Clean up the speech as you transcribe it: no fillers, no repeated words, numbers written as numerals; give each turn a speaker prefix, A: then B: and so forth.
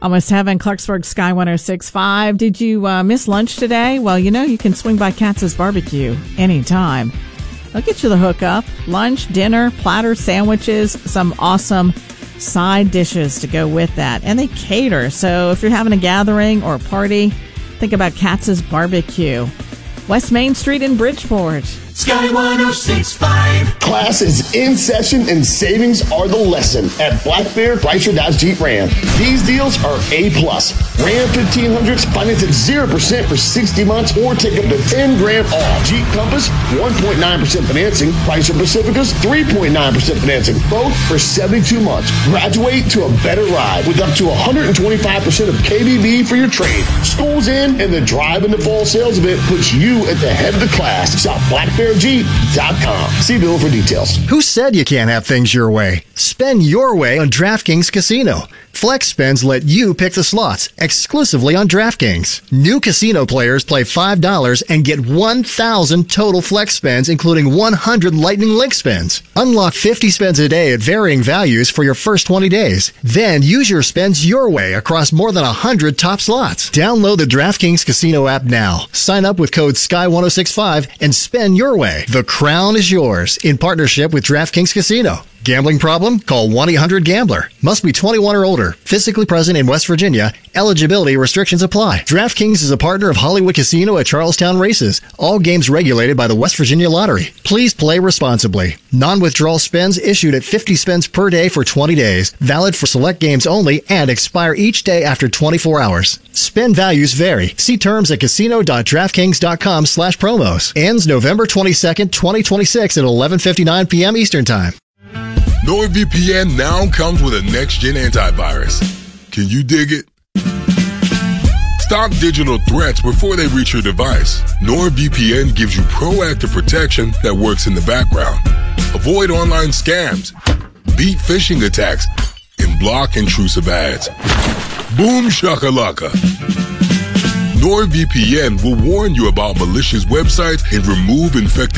A: Almost Heaven, Clarksburg Sky 106.5. Did you miss lunch today? Well, you can swing by Katz's Barbecue anytime. They'll get you the hookup. Lunch, dinner, platter, sandwiches, some awesome side dishes to go with that. And they cater. So if you're having a gathering or a party, think about Katz's Barbecue. West Main Street in Bridgeport.
B: Sky 106.5.
C: Class is in session and savings are the lesson at Black Bear Chrysler Dodge Jeep Ram. These deals are A+. Ram 1500s finance at 0% for 60 months or take up to $10,000 off. Jeep Compass 1.9% financing. Chrysler Pacificas 3.9% financing. Both for 72 months. Graduate to a better ride with up to 125% of KBB for your trade. School's in and the Drive in the Fall sales event puts you at the head of the class. Shop BlackBearJeep.com. See bill for details.
D: Who said you can't have things your way? Spend your way on DraftKings Casino. Flex Spends let you pick the slots exclusively on DraftKings. New casino players play $5 and get 1,000 total Flex Spends, including 100 Lightning Link spins. Unlock 50 spends a day at varying values for your first 20 days. Then use your spends your way across more than 100 top slots. Download the DraftKings Casino app now. Sign up with code SKY1065 and spend your way. The crown is yours in partnership with DraftKings Casino. Gambling problem? Call 1-800-GAMBLER. Must be 21 or older. Physically present in West Virginia. Eligibility restrictions apply. DraftKings is a partner of Hollywood Casino at Charlestown Races. All games regulated by the West Virginia Lottery. Please play responsibly. Non-withdrawal spends issued at 50 spends per day for 20 days. Valid for select games only and expire each day after 24 hours. Spend values vary. See terms at casino.draftkings.com/promos. Ends November 22nd, 2026 at 11:59 p.m. Eastern Time.
E: NordVPN now comes with a next-gen antivirus. Can you dig it? Stop digital threats before they reach your device. NordVPN gives you proactive protection that works in the background. Avoid online scams, beat phishing attacks, and block intrusive ads. Boom shakalaka. NordVPN will warn you about malicious websites and remove infected